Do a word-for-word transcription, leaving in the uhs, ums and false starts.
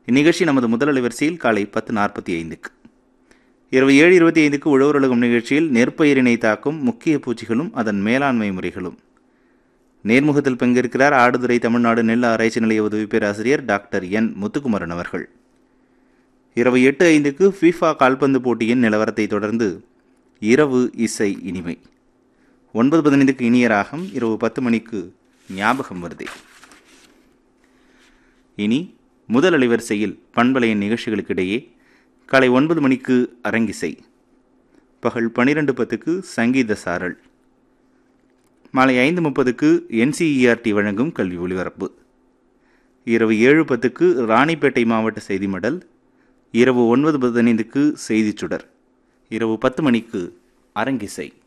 இந்நிகழ்ச்சி நமது முதல் அலைவரிசையில் காலை பத்து நாற்பத்தி ஐந்துக்கு. இரவு ஏழு இருபத்தி ஐந்துக்கு உழவர் உலகம் நிகழ்ச்சியில் நெற்பயிரினை தாக்கும் முக்கிய பூச்சிகளும் அதன் மேலாண்மை முறைகளும். நேர்முகத்தில் பங்கேற்கிறார் ஆடுதுறை தமிழ்நாடு நெல் ஆராய்ச்சி நிலைய உதவி பேராசிரியர் டாக்டர் என் முத்துக்குமரன் அவர்கள். இரவு எட்டு ஐந்துக்கு ஃபீஃபா கால்பந்து போட்டியின் நிலவரத்தை தொடர்ந்து இரவு இசை இனிமை. ஒன்பது பதினைந்துக்கு இனிய ராகம். இரவு பத்து மணிக்கு ஞாபகம் வருதே. இனி முதல் அலைவரிசையில் பண்பலையின் நிகழ்ச்சிகளுக்கிடையே காலை ஒன்பது மணிக்கு அரங்கிசை, பகல் பன்னிரெண்டு பத்துக்கு சங்கீத சாரல், மாலை ஐந்து முப்பதுக்கு என்சிஇஆர்டி வழங்கும் கல்வி ஒலிபரப்பு, இரவு ஏழு பத்துக்கு ராணிப்பேட்டை மாவட்ட செய்தி மடல், இரவு ஒன்பது பதினைந்துக்கு செய்திச் சுடர், இரவு பத்து மணிக்கு அரங்கிசை.